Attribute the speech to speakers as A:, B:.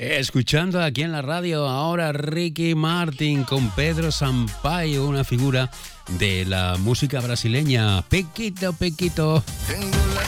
A: Escuchando aquí en la radio ahora Ricky Martin con Pedro Sampaio, una figura de la música brasileña. Pequito, Pequito.